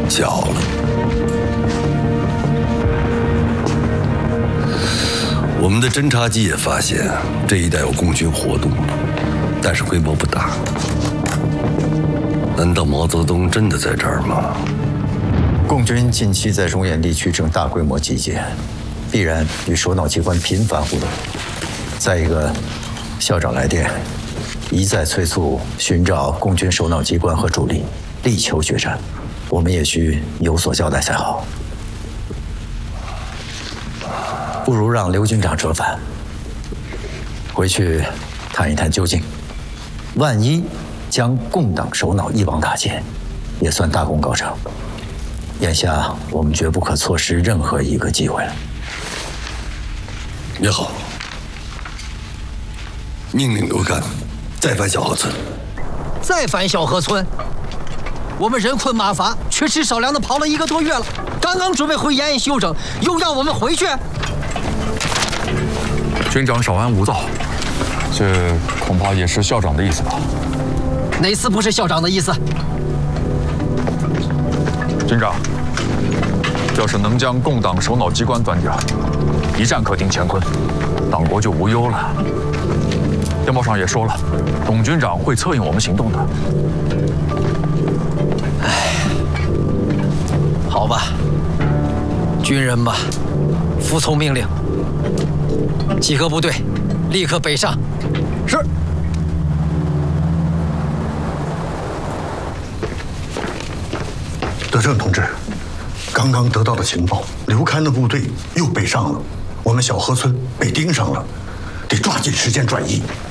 巧了，我们的侦察机也发现这一带有共军活动，但是规模不大。难道毛泽东真的在这儿吗？ 共军近期在中原地区正大规模集结，必然与首脑机关频繁互动。再一个，校长来电，一再催促寻找共军首脑机关和主力，力求决战。我们也需有所交代才好。不如让刘军长折返，回去探一探究竟。万一将共党首脑一网打尽，也算大功告成。眼下我们绝不可错失任何一个机会了。 也好，命令刘干再返小河村。 再返小河村？我们人困马乏，缺吃少粮的跑了1个多月了，刚刚准备回延安休整，又要我们回去？ 军长稍安勿躁，这恐怕也是校长的意思吧？ 哪次不是校长的意思？ 军长，要是能将共党首脑机关断掉，一战可定乾坤，党国就无忧了。电报上也说了，董军长会策应我们行动的。 好吧，军人吧，服从命令，集合部队，立刻北上。是。 德政同志，刚刚得到的情报，刘戡的部队又北上了，我们小河村被盯上了，得抓紧时间转移。